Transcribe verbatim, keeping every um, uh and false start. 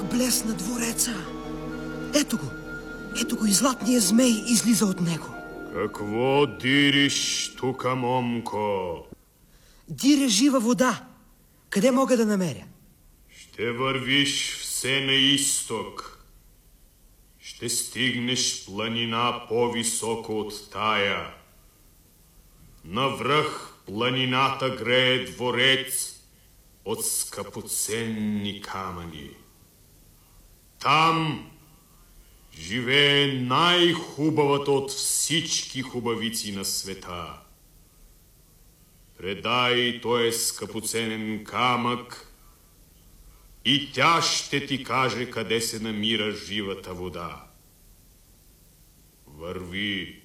блесна двореца. Ето го, ето го и златния змей излиза от него. Какво дириш тука, момко? Дире жива вода. Къде мога да намеря? Ще вървиш все на изток. Ще стигнеш планина по-високо от тая. Навръх планината грее дворец от скъпоценни камъни. Там живее най-хубавата от всички хубавици на света. Предай този скъпоценен камък и тя ще ти каже къде се намира живата вода. Върви.